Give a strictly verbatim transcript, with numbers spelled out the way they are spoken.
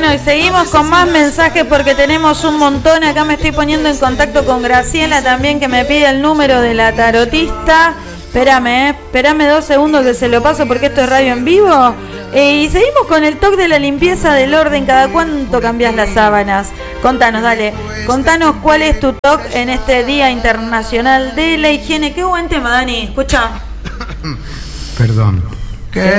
Bueno, y seguimos con más mensajes porque tenemos un montón. Acá me estoy poniendo en contacto con Graciela también, que me pide el número de la tarotista. Espérame, eh, espérame dos segundos que se lo paso porque esto es radio en vivo. Eh, y seguimos con el toque de la limpieza del orden. ¿Cada cuánto cambias las sábanas? Contanos, dale. Contanos cuál es tu toque en este Día Internacional de la Higiene. Qué buen tema, Dani. Escucha. Perdón. ¿Qué?